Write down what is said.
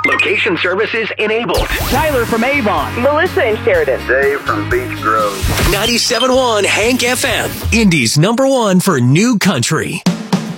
Location services enabled. Tyler from Avon. Melissa in Sheridan. Dave from Beach Grove. 97.1 Hank FM. Indy's #1 for new country.